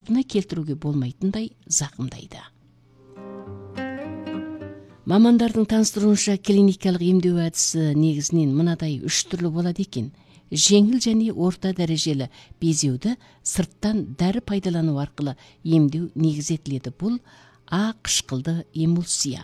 калпына келтирүүгө болмайтындай закымдайды. Мамандардын таныстыруунча клиникалык эмдөө адысы негизинен мынадай 3 түрлүү болот экен. Жеңил және орта дәрежелі безеуді сырттан дәрі пайдалану арқылы емдеу негізетіледі. Бұл А қышқылды эмульсия,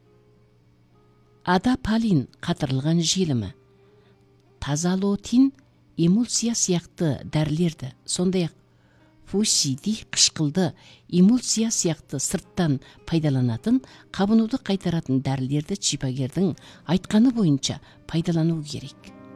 адапалин қатырылған желімі, тазалотин эмульсия сияқты дәрілерді, сондай-ақ фусиди қышқылды эмульсия сияқты сырттан пайдаланатын, қабынуды қайтаратын дәрілерді шипагердің айтқаны бойынша пайдалану керек.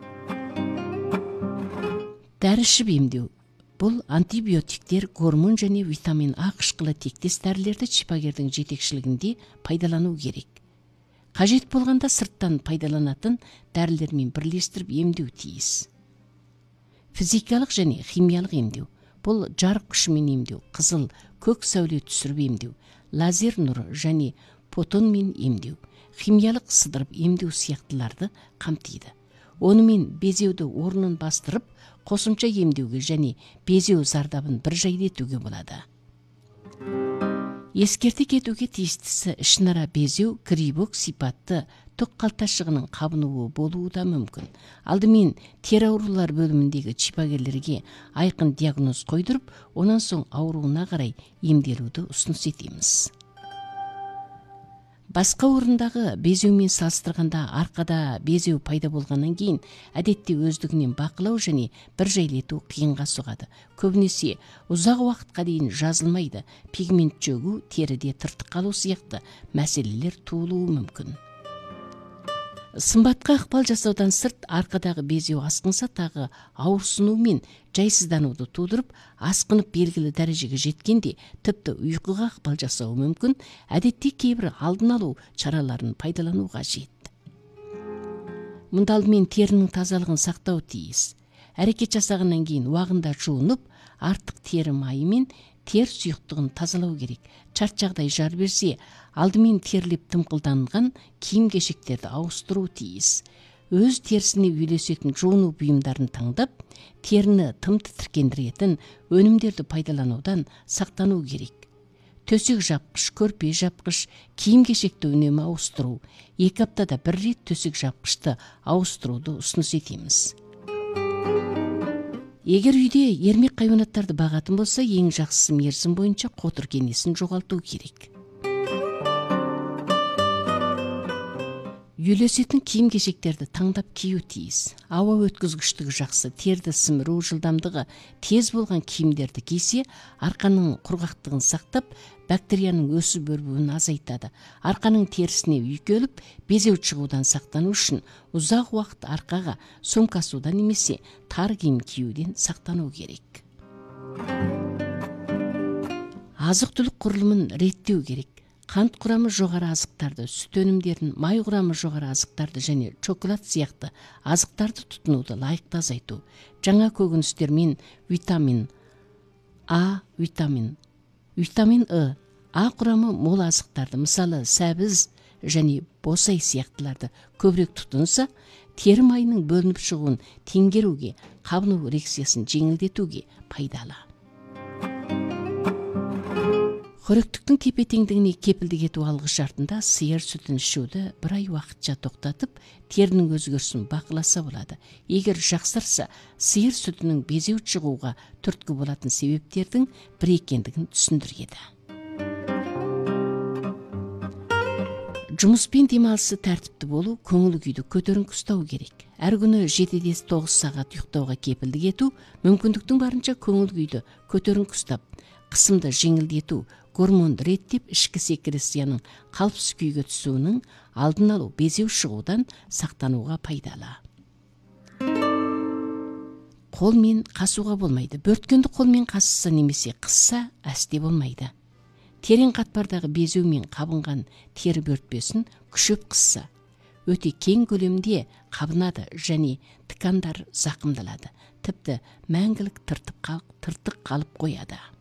Дәрішіп емдеу. Бұл антибиотиктер, гормон және витамин А қышқылы тектес дәрілерді шипагердің жетекшілігінде пайдалану керек. Қажет болғанда сырттан пайдаланатын дәрілермен бірлестіріп емдеу тиіс. Физикалық және химиялық емдеу. Бұл жарық күшімен емдеу, қызыл, көк сәуле түсіріп емдеу, лазер нұры және фотонмен емдеу, химиялық сыдырып емдеу сияқтыларды қамтиды. Онымен безеуді орнын бастырып, қосымша емдеуге және безеу зардабын бір жайлетуге болады. Ескерте кетуге тиістісі ішінара безеу грибок сипатты түк қалташығының қабынуы болуы да мүмкін. Алдымен тері аурулар бөліміндегі шипагерлерге айқын диагноз қойдырып, онан соң ауруына қарай емделуді ұсыныс етеміз. Басқа орындағы безеумен салыстырғанда арқада безеу пайда болғаннан кейін әдетте өздігінен бақылау және бір жайлету қиынға соғады. Көбінесе ұзақ уақытқа дейін жазылмайды, пигмент жөгу, теріде тыртық қалу сияқты мәселелер туылуы мүмкін. Сымбатқа ықпал жасаудан сырт арқадағы безеу асқынса тағы ауырсыну мен жайсыздануды тудырып, асқынып белгілі дәрежеге жеткенде тіпті ұйқыға ықпал жасауы мүмкін. Әдетте кейбір алдын алу шараларын пайдалану қажет. Мұнда алдымен терінің тазалығын сақтау тиіс. Әрекет жасағаннан кейін уағында жуынып, артық тері майы мен тер сұйықтығын тазалау керек. Шарт жағдай жар берсе, алдымен терлеп тымқылданған киім-кешектерді ауыстыру тиіс. Өз терісіне үйлесетін жуыну бұйымдарын таңдап, теріні тым тітіркендіретін өнімдерді пайдаланудан сақтану керек. Төсек жапқыш, көрпе жапқыш, киім-кешекті үнемі ауыстыру. 2 аптада 1 рет төсек жапқышты ауыстыруды ұсыныс етеміз. Егер үйде ермек хайуанаттарды бағатын болса, ең жақсысы мерзім бойынша қотыр кенесін жоғалту керек. Үйлесетін киім-кешектерді таңдап кию тиіс. Ауа өткізгіштігі жақсы, терді сіміру жылдамдығы тез болған киімдерді кисе, арқаның құрғақтығын сақтап, бактерияның өсіп өрбуін азайтады. Арқаның терісіне үйкеліп, безеу шығудан сақтану үшін ұзақ уақыт арқаға сомкасудан немесе тар киім киюден сақтану керек. Азық-түлік құрылымын реттеу керек. Қант құрамы жоғары азықтарды, сүт өнімдерін, май құрамы жоғары азықтарды және шоколад сияқты азықтарды тұтынуды лайықты азайту. Жаңа көкөністер мен витамин А, витамин Е, А құрамы мол азықтарды, мысалы сәбіз және босай сияқтыларды көбірек тұтынса, тері майының бөлініп шығуын теңгеруге, қабыну реакциясын жеңілдетуге пайдалы. Қоректіктің тепе-теңдігіне кепілдік ету алғы шартында сиыр сүтін ішуді 1 ай уақытша тоқтатып, терінің өзгерісін бақыласа болады. Егер жақсарса, сиыр сүтінің безеу шығуға түрткі болатын себептердің бір екендігін түсіндіреді. Жұмыспен демалысы тәртіпті болу, көңіл күйді көтеріңкі ұстау керек. Әр күні 7-9 сағат ұйықтауға кепілдік ету, мүмкіндіктің барынша көңіл күйді көтеріңкі ұстап, қысымды жеңілдету, гормонды реттеп, ішкі секрецияның қалыпсыз күйге түсуінің алдын алу, безеу шығудан сақтануға пайдалы. Қолмен қасуға болмайды. Бөрткенді қолмен қасса немесе қысса әсте болмайды. Терең қатпардағы безеу мен қабынған тері бөртпесін күшеп қысса, өте кең көлемде қабынады және тікандар зақымдалады. Тіпті мәңгілік тыртық қалып қояды.